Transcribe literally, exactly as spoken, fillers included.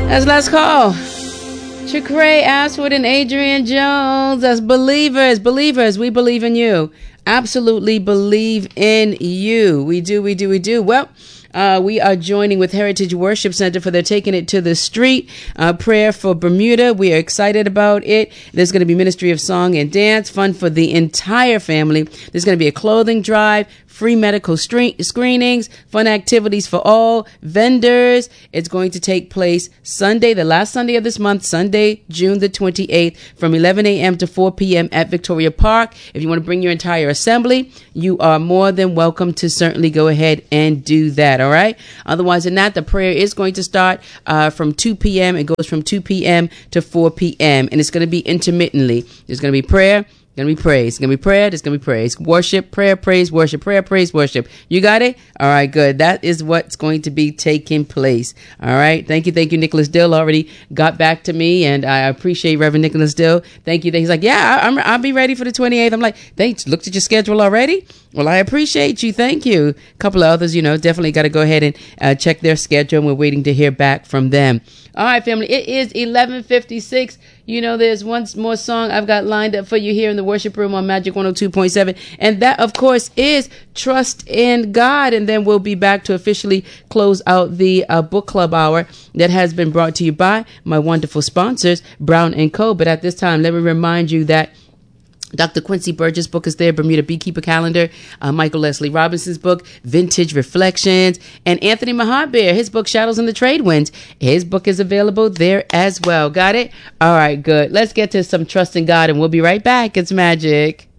That's last call. Chakray Ashford and Adrian Jones. As believers, believers, we believe in you. Absolutely believe in you. We do, we do, we do. Well, Uh, we are joining with Heritage Worship Center for their Taking It to the Street uh, prayer for Bermuda. We are excited about it. There's going to be Ministry of Song and Dance, fun for the entire family. There's going to be a clothing drive, free medical stre- screenings, fun activities for all vendors. It's going to take place Sunday, the last Sunday of this month, Sunday, June the twenty-eighth, from eleven a.m. to four p.m. at Victoria Park. If you want to bring your entire assembly, you are more than welcome to certainly go ahead and do that. All right. Otherwise than that, the prayer is going to start uh, from two p.m. It goes from two p.m. to four p.m. and it's going to be intermittently. There's going to be prayer. Gonna be praise. Gonna be prayer. There's gonna be praise. Worship, prayer, praise, worship, prayer, praise, worship. You got it? All right, good. That is what's going to be taking place. All right. Thank you. Thank you. Nicholas Dill already got back to me, and I appreciate Reverend Nicholas Dill. Thank you. He's like, yeah, I'm, I'll be ready for the twenty-eighth. I'm like, they looked at your schedule already? Well, I appreciate you. Thank you. A couple of others, you know, definitely got to go ahead and uh, check their schedule, and we're waiting to hear back from them. All right, family. It is eleven fifty-six. You know, there's one more song I've got lined up for you here in the worship room on Magic one oh two point seven. And that, of course, is Trust in God. And then we'll be back to officially close out the uh, book club hour that has been brought to you by my wonderful sponsors, Brown and Co. But at this time, let me remind you that Doctor Quincy Burgess' book is there, Bermuda Beekeeper Calendar, uh, Michael Leslie Robinson's book, Vintage Reflections, and Anthony Mahabir, his book, Shadows in the Trade Winds. His book is available there as well. Got it? All right, good. Let's get to some Trust in God, and we'll be right back. It's Magic.